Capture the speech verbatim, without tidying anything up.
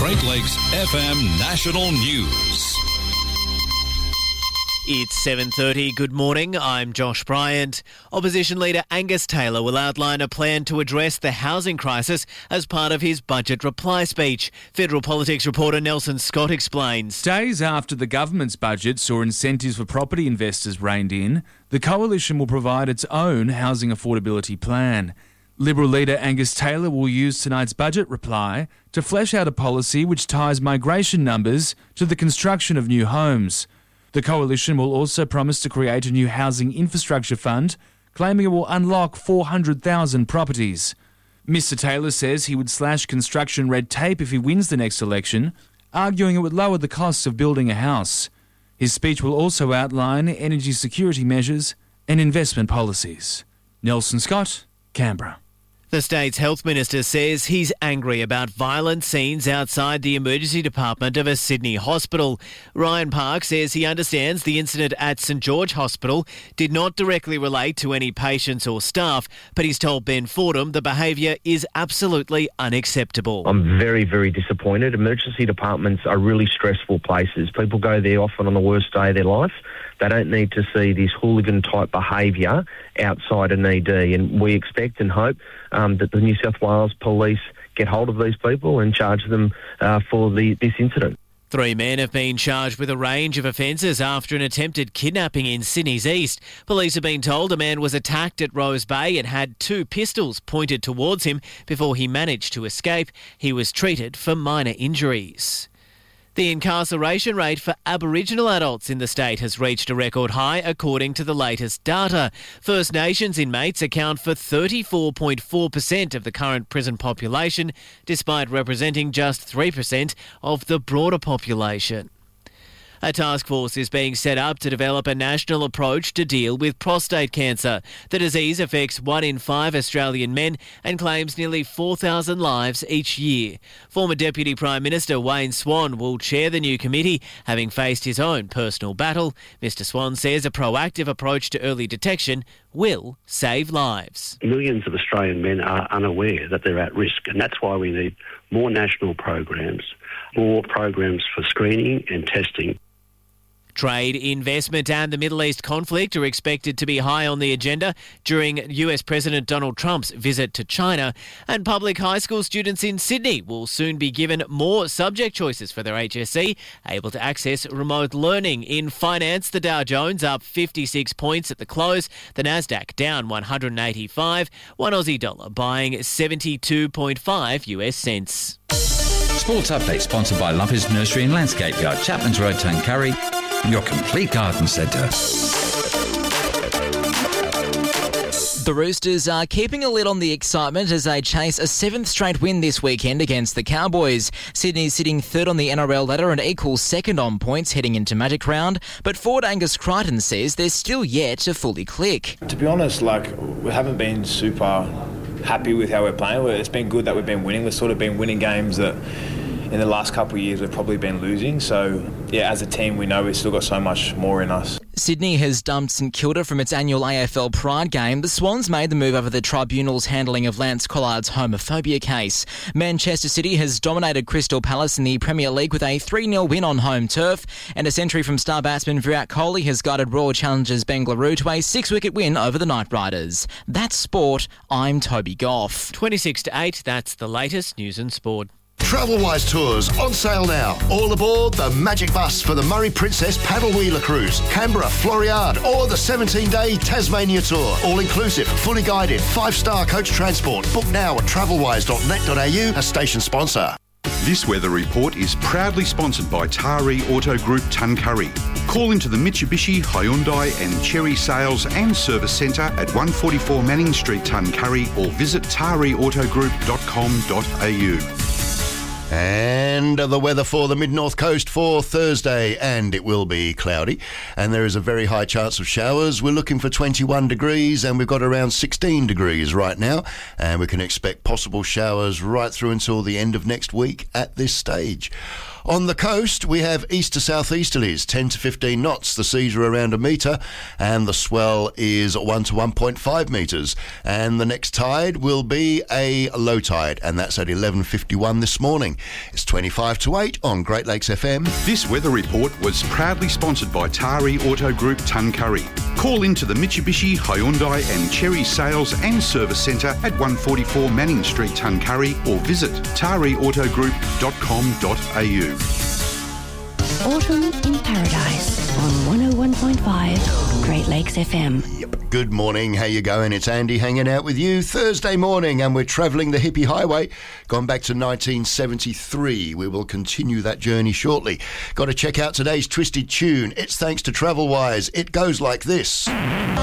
Great Lakes F M National News. It's seven thirty. Good morning. I'm Josh Bryant. Opposition leader Angus Taylor will outline a plan to address the housing crisis as part of his budget reply speech. Federal politics reporter Nelson Scott explains. Days after the government's budget saw incentives for property investors reined in, the Coalition will provide its own housing affordability plan. Liberal leader Angus Taylor will use tonight's budget reply to flesh out a policy which ties migration numbers to the construction of new homes. The Coalition will also promise to create a new housing infrastructure fund, claiming it will unlock four hundred thousand properties. Mister Taylor says he would slash construction red tape if he wins the next election, arguing it would lower the costs of building a house. His speech will also outline energy security measures and investment policies. Nelson Scott, Canberra. The state's health minister says he's angry about violent scenes outside the emergency department of a Sydney hospital. Ryan Park says he understands the incident at St George Hospital did not directly relate to any patients or staff, but he's told Ben Fordham the behaviour is absolutely unacceptable. I'm very, very disappointed. Emergency departments are really stressful places. People go there often on the worst day of their life. They don't need to see this hooligan-type behaviour outside an E D, and we expect and hope um, that the New South Wales Police get hold of these people and charge them uh, for the, this incident. Three men have been charged with a range of offences after an attempted kidnapping in Sydney's east. Police have been told a man was attacked at Rose Bay and had two pistols pointed towards him before he managed to escape. He was treated for minor injuries. The incarceration rate for Aboriginal adults in the state has reached a record high according to the latest data. First Nations inmates account for thirty-four point four percent of the current prison population, despite representing just three percent of the broader population. A task force is being set up to develop a national approach to deal with prostate cancer. The disease affects one in five Australian men and claims nearly four thousand lives each year. Former Deputy Prime Minister Wayne Swan will chair the new committee, having faced his own personal battle. Mister Swan says a proactive approach to early detection will save lives. Millions of Australian men are unaware that they're at risk, and that's why we need more national programs, more programs for screening and testing. Trade, investment and the Middle East conflict are expected to be high on the agenda during U S President Donald Trump's visit to China. And public high school students in Sydney will soon be given more subject choices for their H S C, able to access remote learning. In finance, the Dow Jones up fifty-six points at the close, the Nasdaq down one hundred eighty-five, one Aussie dollar buying seventy-two point five U S cents. Sports Update sponsored by Lumpers Nursery and Landscape Yard, Chapman's Road, Tuncurry, your complete garden centre. The Roosters are keeping a lid on the excitement as they chase a seventh straight win this weekend against the Cowboys. Sydney's sitting third on the N R L ladder and equals second on points heading into Magic Round, but forward Angus Crichton says they're still yet to fully click. To be honest, like, we haven't been super happy with how we're playing. It's been good that we've been winning. We've sort of been winning games that in the last couple of years we've probably been losing. So, yeah, as a team, we know we've still got so much more in us. Sydney has dumped St Kilda from its annual A F L Pride game. The Swans made the move over the tribunal's handling of Lance Collard's homophobia case. Manchester City has dominated Crystal Palace in the Premier League with a three nil win on home turf, and a century from star batsman Virat Kohli has guided Royal Challengers Bengaluru to a six-wicket win over the Knight Riders. That's sport. I'm Toby Goff. twenty-six to eight, that's the latest news and sport. Travelwise Tours on sale now. All aboard the Magic Bus for the Murray Princess Paddle Wheeler Cruise, Canberra, Floriade, or the seventeen-day Tasmania Tour. All inclusive, fully guided, five-star coach transport. Book now at travelwise dot net dot a u, a station sponsor. This weather report is proudly sponsored by Taree Auto Group Tuncurry. Call into the Mitsubishi, Hyundai and Cherry Sales and Service Centre at one forty-four Manning Street, Tuncurry, or visit taree auto group dot com dot a u. And the weather for the mid-north coast for Thursday, and it will be cloudy, and there is a very high chance of showers. We're looking for twenty-one degrees, and we've got around sixteen degrees right now, and we can expect possible showers right through until the end of next week at this stage. On the coast, we have east to southeasterlies, ten to fifteen knots. The seas are around a metre, and the swell is one to one point five metres. And the next tide will be a low tide, and that's at eleven fifty-one this morning. It's twenty-five to eight on Great Lakes F M. This weather report was proudly sponsored by Tari Auto Group Tuncurry. Call into the Mitsubishi, Hyundai and Cherry Sales and Service Centre at one forty-four Manning Street, Tuncurry, or visit tari auto group dot com dot a u. Autumn in Paradise on one oh one point five Great Lakes F M. Yep. Good morning. How you going? It's Andy hanging out with you Thursday morning, and we're travelling the hippie highway. Gone back to nineteen seventy-three. We will continue that journey shortly. Got to check out today's twisted tune. It's thanks to TravelWise. It goes like this.